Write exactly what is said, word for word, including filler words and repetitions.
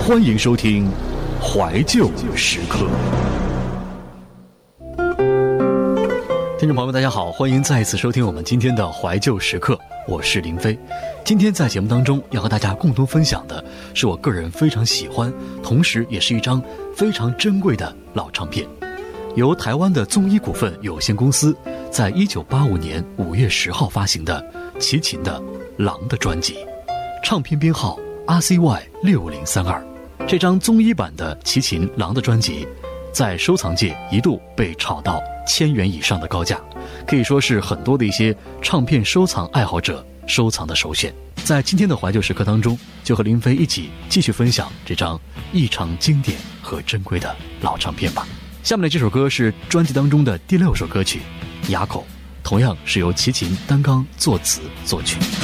欢迎收听怀旧时刻。听众朋友们大家好，欢迎再一次收听我们今天的怀旧时刻，我是林飞。今天在节目当中要和大家共同分享的是我个人非常喜欢，同时也是一张非常珍贵的老唱片，由台湾的综艺股份有限公司在一九八五年五月十号发行的齐秦的《狼》的专辑，唱片编号 R C Y 六零三二。这张综艺版的齐秦《狼》的专辑在收藏界一度被炒到千元以上的高价，可以说是很多的一些唱片收藏爱好者收藏的首选。在今天的怀旧时刻当中，就和林飞一起继续分享这张异常经典和珍贵的老唱片吧。下面的这首歌是专辑当中的第六首歌曲《哑口》，同样是由齐秦担纲作词作曲。